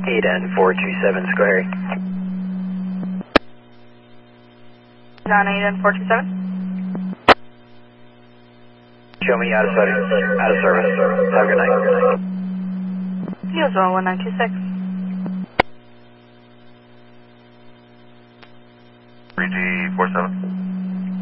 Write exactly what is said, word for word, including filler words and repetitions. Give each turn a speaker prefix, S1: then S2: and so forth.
S1: eight N four two seven, Square.
S2: nine eight N four two seven.
S1: Show me out of service. Out of service. Have a good night.
S2: You as well, one nine two six.
S3: three G four seven.